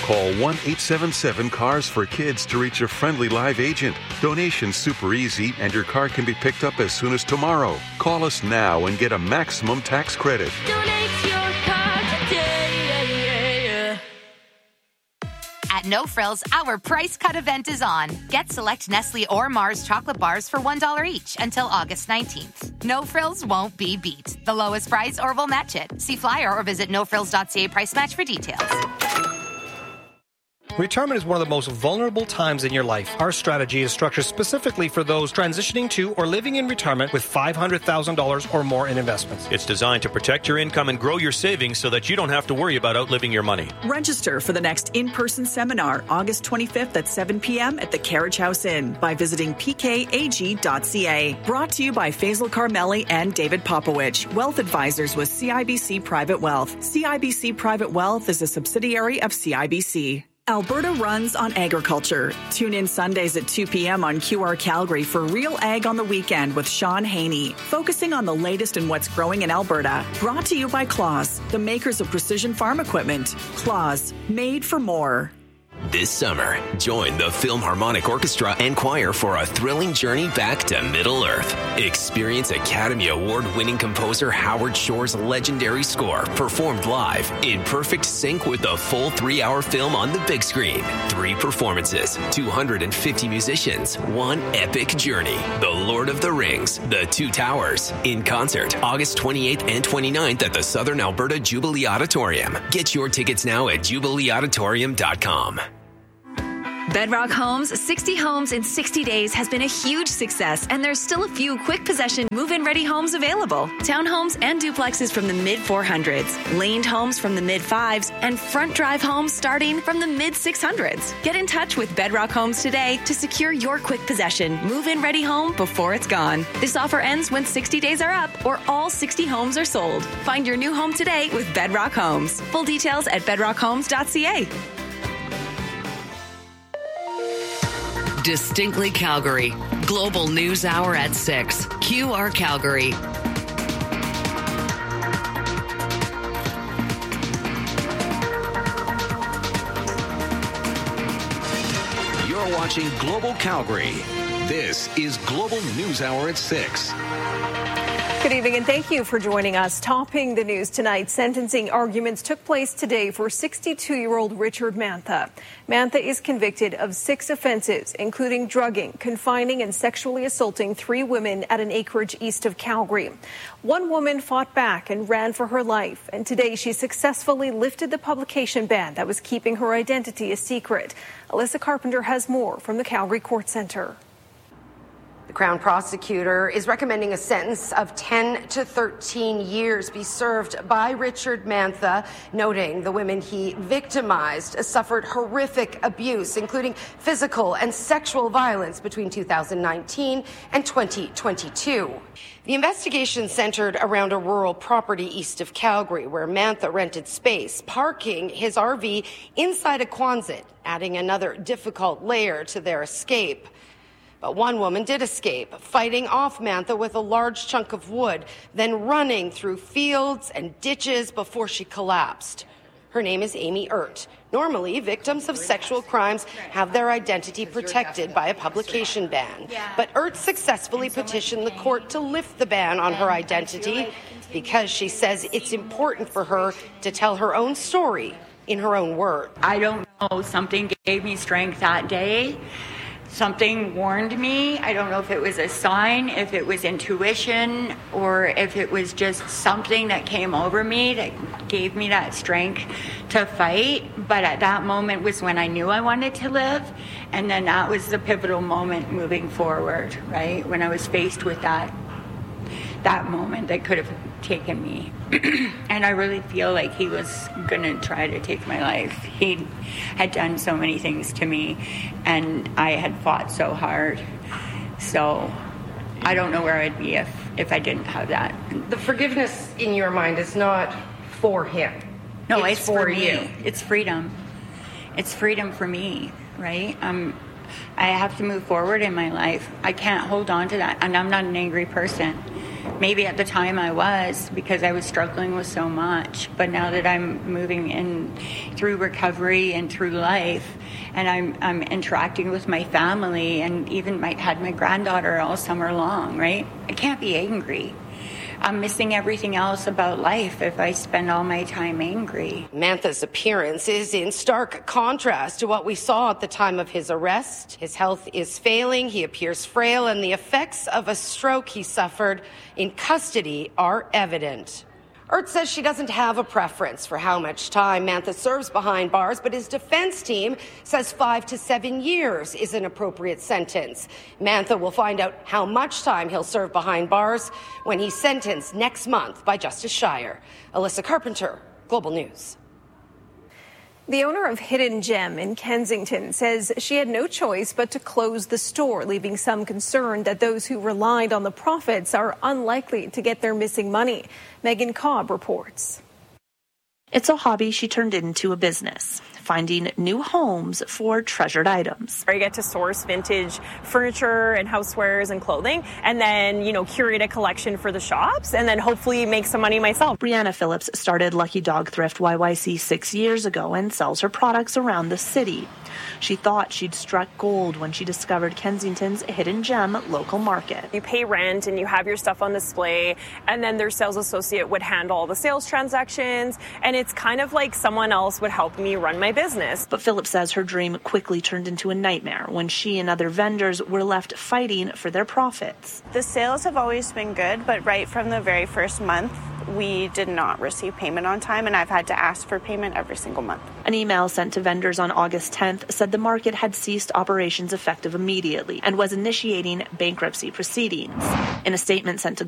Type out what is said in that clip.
Call 1-877-CARS-FOR-KIDS to reach a friendly live agent. Donation's super easy, and your car can be picked up as soon as tomorrow. Call us now and get a maximum tax credit. Donate your car today. At No Frills, our price cut event is on. Get select Nestle or Mars chocolate bars for $1 each until August 19th. No Frills won't be beat. The lowest price or we'll match it. See flyer or visit nofrills.ca price match for details. Retirement is one of the most vulnerable times in your life. Our strategy is structured specifically for those transitioning to or living in retirement with $500,000 or more in investments. It's designed to protect your income and grow your savings so that you don't have to worry about outliving your money. Register for the next in-person seminar, August 25th at 7 p.m. at the Carriage House Inn by visiting pkag.ca. Brought to you by Faisal Carmeli and David Popowich, Wealth Advisors with CIBC Private Wealth. CIBC Private Wealth is a subsidiary of CIBC. Alberta runs on agriculture. Tune in Sundays at 2 p.m. on QR Calgary for Real Ag on the Weekend with Sean Haney, focusing on the latest in what's growing in Alberta. Brought to you by Claas, the makers of precision farm equipment. Claas, made for more. This summer, join the Philharmonic Orchestra and Choir for a thrilling journey back to Middle-earth. Experience Academy Award-winning composer Howard Shore's legendary score performed live in perfect sync with the full 3-hour film on the big screen. 3 performances, 250 musicians, one epic journey. The Lord of the Rings, The Two Towers, in concert August 28th and 29th at the Southern Alberta Jubilee Auditorium. Get your tickets now at jubileeauditorium.com. Bedrock Homes, 60 homes in 60 days has been a huge success, and there's still a few quick possession move-in ready homes available. Townhomes and duplexes from the mid-400s, laned homes from the mid-5s, and front drive homes starting from the mid-600s. Get in touch with Bedrock Homes today to secure your quick possession move-in ready home before it's gone. This offer ends when 60 days are up or all 60 homes are sold. Find your new home today with Bedrock Homes. Full details at bedrockhomes.ca. Distinctly Calgary. Global News Hour at 6. QR Calgary. You're watching Global Calgary. This is Global News Hour at 6. Good evening, and thank you for joining us. Topping the news tonight, sentencing arguments took place today for 62-year-old Richard Mantha. Mantha is convicted of 6 offenses, including drugging, confining, and sexually assaulting 3 women at an acreage east of Calgary. One woman fought back and ran for her life, and today she successfully lifted the publication ban that was keeping her identity a secret. Alyssa Carpenter has more from the Calgary Court Centre. The Crown prosecutor is recommending a sentence of 10 to 13 years be served by Richard Mantha, noting the women he victimized suffered horrific abuse, including physical and sexual violence between 2019 and 2022. The investigation centered around a rural property east of Calgary where Mantha rented space, parking his RV inside a Quonset, adding another difficult layer to their escape. But one woman did escape, fighting off Mantha with a large chunk of wood, then running through fields and ditches before she collapsed. Her name is Amy Ert. Normally, victims of sexual crimes have their identity protected by a publication ban. But Ert successfully petitioned the court to lift the ban on her identity because she says it's important for her to tell her own story in her own words. I don't know. Something gave me strength that day. Something warned me. I don't know if it was a sign, if it was intuition, or if it was just something that came over me that gave me that strength to fight. But at that moment was when I knew I wanted to live. And then that was the pivotal moment moving forward, right? When I was faced with that moment that could have taken me. And I really feel like he was going to try to take my life. He had done so many things to me, and I had fought so hard. So I don't know where I'd be if I didn't have that. The forgiveness in your mind is not for him. No, it's for you. me. It's freedom. It's freedom for me, right? I have to move forward in my life. I can't hold on to that, and I'm not an angry person. Maybe at the time I was, because I was struggling with so much. But now that I'm moving in through recovery and through life, and I'm interacting with my family, and even had my granddaughter all summer long, right? I can't be angry. I'm missing everything else about life if I spend all my time angry. Mantha's appearance is in stark contrast to what we saw at the time of his arrest. His health is failing, he appears frail, and the effects of a stroke he suffered in custody are evident. Ertz says she doesn't have a preference for how much time Mantha serves behind bars, but his defense team says 5 to 7 years is an appropriate sentence. Mantha will find out how much time he'll serve behind bars when he's sentenced next month by Justice Shire. Alyssa Carpenter, Global News. The owner of Hidden Gem in Kensington says she had no choice but to close the store, leaving some concerned that those who relied on the profits are unlikely to get their missing money. Megan Cobb reports. It's a hobby she turned into a business, finding new homes for treasured items. I get to source vintage furniture and housewares and clothing, and then, curate a collection for the shops, and then hopefully make some money myself. Brianna Phillips started Lucky Dog Thrift YYC 6 years ago and sells her products around the city. She thought she'd struck gold when she discovered Kensington's Hidden Gem local market. You pay rent and you have your stuff on display, and then their sales associate would handle all the sales transactions, and it's kind of like someone else would help me run my business. But Phillips says her dream quickly turned into a nightmare when she and other vendors were left fighting for their profits. The sales have always been good, but right from the very first month, we did not receive payment on time, and I've had to ask for payment every single month. An email sent to vendors on August 10th said the market had ceased operations effective immediately and was initiating bankruptcy proceedings. In a statement sent to